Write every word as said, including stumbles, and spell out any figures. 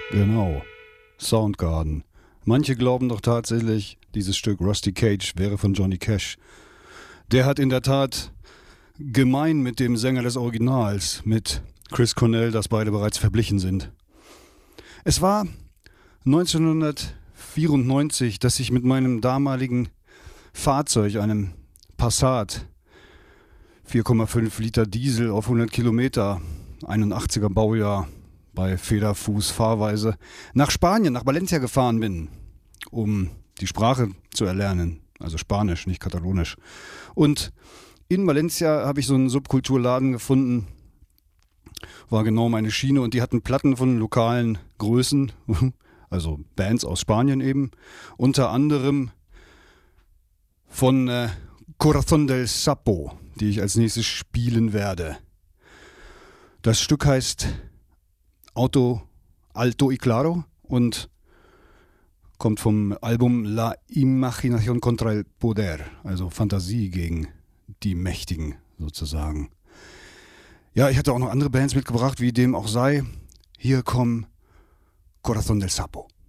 Genau, Soundgarden. Manche glauben doch tatsächlich, dieses Stück Rusty Cage wäre von Johnny Cash. Der hat in der Tat gemein mit dem Sänger des Originals, mit Chris Cornell, dass beide bereits verblichen sind. Es war neunzehnhundertvierundneunzig, dass ich mit meinem damaligen Fahrzeug, einem Passat, vier Komma fünf Liter Diesel auf hundert Kilometer, einundachtziger Baujahr, bei Federfuß-Fahrweise, nach Spanien, nach Valencia gefahren bin, um die Sprache zu erlernen, also Spanisch, nicht Katalonisch. Und in Valencia habe ich so einen Subkulturladen gefunden, war genau meine Schiene, und die hatten Platten von lokalen Größen, also Bands aus Spanien eben, unter anderem von äh, Corazón del Sapo, die ich als nächstes spielen werde. Das Stück heißt Auto Alto y Claro und kommt vom Album La Imaginación contra el Poder, also Fantasie gegen die Mächtigen sozusagen. Ja, ich hatte auch noch andere Bands mitgebracht, wie dem auch sei. Hier kommt Corazón del Sapo.